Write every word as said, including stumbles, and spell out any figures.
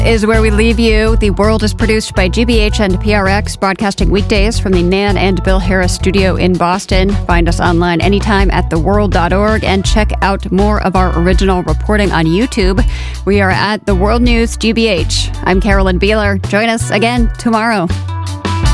is where we leave you. The World is produced by G B H and P R X, broadcasting weekdays from the Nan and Bill Harris studio in Boston. Find us online anytime at the world dot org and check out more of our original reporting on YouTube. We are at The World News G B H. I'm Carolyn Beeler. Join us again tomorrow.